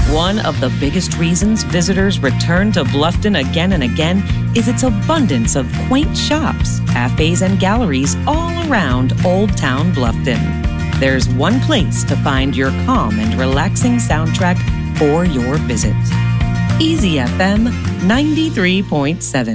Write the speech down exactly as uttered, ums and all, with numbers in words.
One of the biggest reasons visitors return to Bluffton again and again is its abundance of quaint shops, cafes, and galleries all around Old Town Bluffton. There's one place to find your calm and relaxing soundtrack for your visit. Easy F M ninety-three point seven.